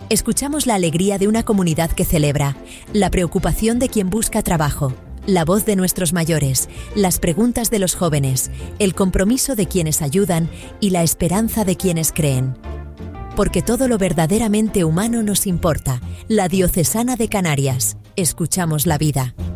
Escuchamos la alegría de una comunidad que celebra, la preocupación de quien busca trabajo, la voz de nuestros mayores, las preguntas de los jóvenes, el compromiso de quienes ayudan y la esperanza de quienes creen. Porque todo lo verdaderamente humano nos importa. La Diocesana de Canarias. Escuchamos la vida.